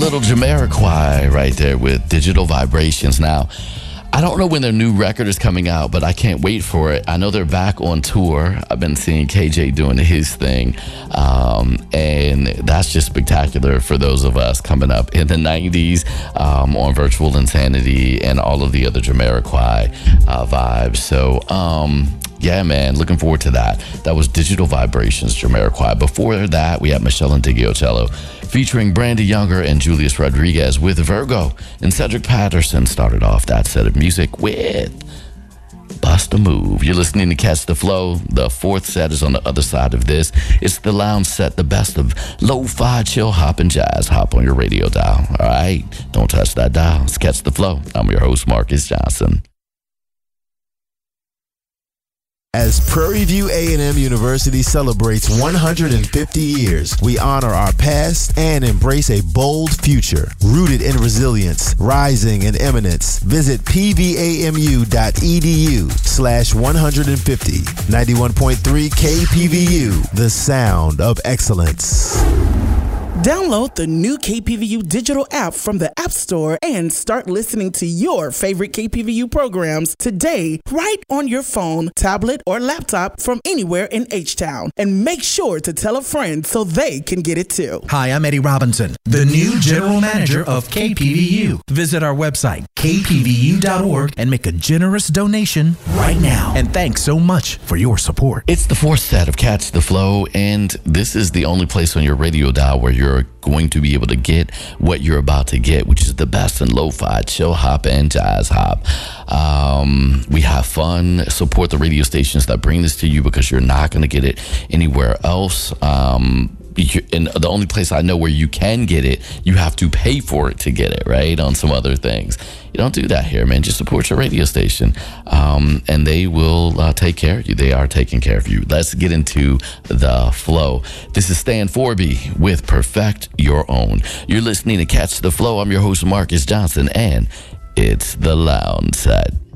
little Jamiroquai right there with Digital Vibrations. Now, I don't know when their new record is coming out, but I can't wait for it. I know they're back on tour. I've been seeing KJ doing his thing, and that's just spectacular for those of us coming up in the 90s on Virtual Insanity and all of the other Jamiroquai vibes. So, yeah, man, looking forward to that. That was Digital Vibrations, Jamiroquai. Before that, we had Michelle and Diggy Ocello featuring Brandy Younger and Julius Rodriguez with Virgo. And Cedric Patterson started off that set of music with Bust a Move. You're listening to Catch the Flow. The fourth set is on the other side of this. It's the lounge set, the best of lo-fi, chill, hop, and jazz. Hop on your radio dial. All right? Don't touch that dial. It's Catch the Flow. I'm your host, Marcus Johnson. As Prairie View A&M University celebrates 150 years, we honor our past and embrace a bold future. Rooted in resilience, rising in eminence. Visit pvamu.edu/150. 91.3 KPVU, the sound of excellence. Download the new KPVU digital app from the App Store and start listening to your favorite KPVU programs today right on your phone, tablet, or laptop from anywhere in H-Town. And make sure to tell a friend so they can get it too. Hi, I'm Eddie Robinson, the new general manager of KPVU. Visit our website, kpvu.org, and make a generous donation right now. And thanks so much for your support. It's the fourth set of Catch the Flow, and this is the only place on your radio dial where you're going to be able to get what you're about to get, which is the best in lo-fi, chill hop, and jazz hop. We have fun. Support the radio stations that bring this to you because you're not going to get it anywhere else. And the only place I know where you can get it, you have to pay for it to get it, right? On some other things. You don't do that here, man. Just support your radio station, and they will take care of you. They are taking care of you. Let's get into the flow. This is Stan Forby with Perfect Your Own. You're listening to Catch the Flow. I'm your host, Marcus Johnson, and it's the Lounge Set.